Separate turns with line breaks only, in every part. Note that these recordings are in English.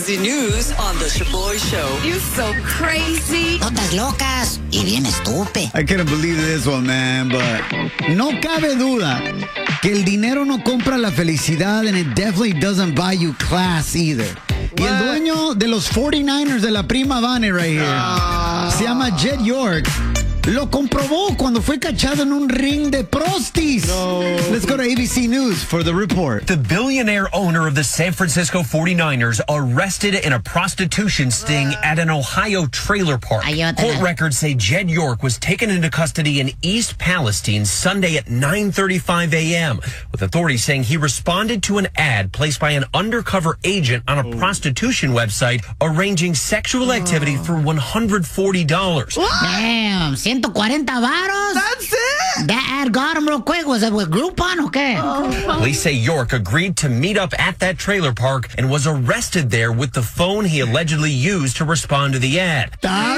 crazy news on the Shaboy Show.
You're so crazy.
Notas locas y bien estúpido.
I couldn't believe this one, man, but no cabe duda que el dinero no compra la felicidad and it definitely doesn't buy you class either. Y el dueño de los 49ers de la prima Vane right here se llama Jed York. Lo comprobó cuando fue cachado en un ring de prostis. No. Let's go to ABC News for the report.
The billionaire owner of the San Francisco 49ers arrested in a prostitution sting at an Ohio trailer park. Court records say Jed York was taken into custody in East Palestine Sunday at 9:35 a.m., with authorities saying he responded to an ad placed by an undercover agent on a prostitution website arranging sexual activity for $140.
Damn, 140 varos?
That's it?
That ad got him real quick. Was it with Groupon or qué?
Police say York agreed to meet up at that trailer park and was arrested there with the phone he allegedly used to respond to the ad.
Está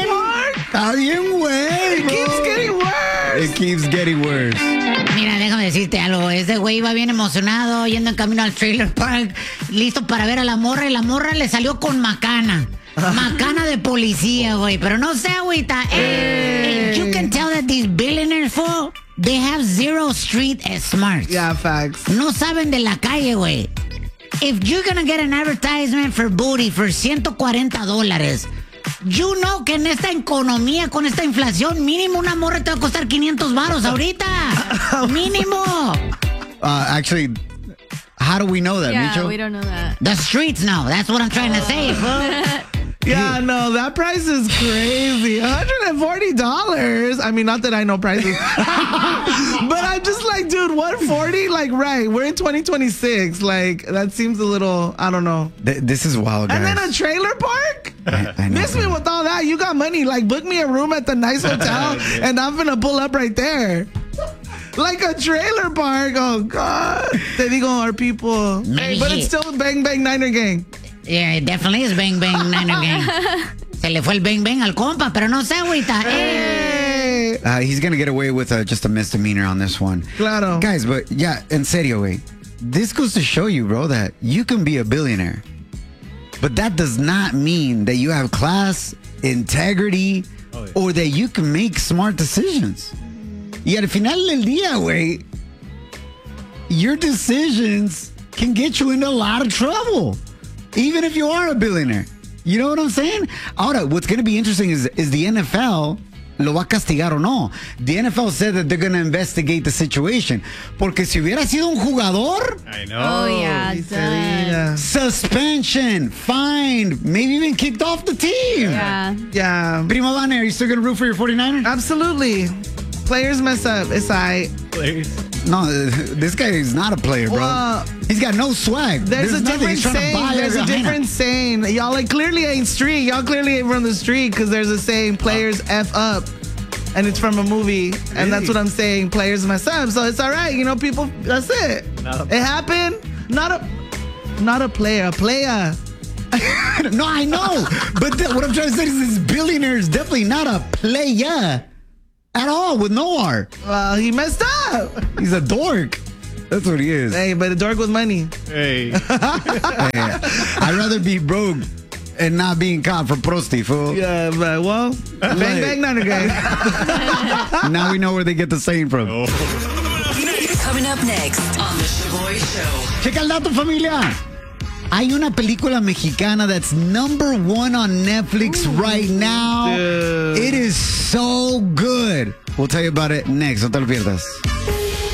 bien, güey.
It keeps getting worse.
It keeps getting worse.
Mira, déjame decirte algo. Ese güey iba bien emocionado, yendo en camino al trailer park, listo para ver a la morra, y la morra le salió con macana. Macana de policía, güey. Pero no sé, agüita. You can tell that these billionaires, fool, they have zero street smarts.
Yeah, facts.
No saben de la calle, güey. If you're gonna get an advertisement for booty for $140, you know que en esta economía, con esta inflación, mínimo una morra te va a costar 500 varos ahorita. Mínimo.
Actually, how do we know that,
Yeah,
Micho?
we don't know that.
The streets know. That's what I'm trying to say, fool.
Yeah, no, that price is crazy. $140. I mean, not that I know prices. But I'm just like, dude, $140? Like, right, we're in 2026. Like, that seems a little, I don't know.
This is wild, guys.
And then a trailer park?
I know.
Miss me with all that. You got money. Like, book me a room at the nice hotel, and I'm going to pull up right there. Like a trailer park. Oh, God. Te digo, our people. Hey, but it's still Bang Bang Niner Gang.
Yeah, it definitely is Bang Bang Niner Gang. Se le fue el Bang Bang al compa, pero no sé, agüita.
Hey.
He's going to get away with just a misdemeanor on this one.
Claro.
Guys, but yeah, en serio, güey. This goes to show you, bro, that you can be a billionaire. But that does not mean that you have class, integrity, or that you can make smart decisions. Y al final del día, güey, your decisions can get you into a lot of trouble, even if you are a billionaire. You know what I'm saying? Ahora, what's going to be interesting is the NFL lo va a castigar o no. The NFL said that they're going to investigate the situation. Porque si hubiera sido un jugador,
I know.
Oh, yeah, done.
suspension, fined, maybe even kicked off the team.
Yeah.
Primo Vane, are you still going to root for your 49ers?
Absolutely. Players mess up. It's
Players.
No, this guy is not a player, bro.
Well,
he's got no swag.
There's a
nothing.
different
He's trying to
saying.
buy
There's a
Argentina.
different saying. Y'all like clearly ain't street. Y'all clearly ain't from the street because there's a saying, players F up. And it's from a movie. And that's what I'm saying. Players mess up. So it's all right. You know, people, that's it. It happened. Not a player. A player.
No, I know. But what I'm trying to say is this billionaire is definitely not a player at all with no R.
Well, he messed up.
He's a dork. That's what he is.
Hey, but a dork with money.
Hey.
I'd rather be broke and not being caught for prosti, fool.
Yeah, but well, bang bang Niner Gang.
Now we know where they get the saying from.
Coming up next on the Shaboy Show.
Checa el dato, familia. Hay una película mexicana that's #1 on Netflix right now.
Dude.
It is so good. We'll tell you about it next. No te lo pierdas.